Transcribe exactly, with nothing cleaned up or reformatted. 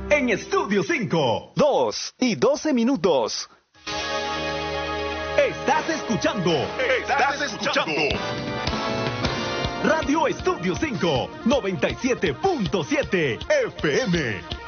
en Estudio cinco. Dos y doce minutos. Estás escuchando. Estás escuchando. Radio Estudio cinco, noventa y siete punto siete F M.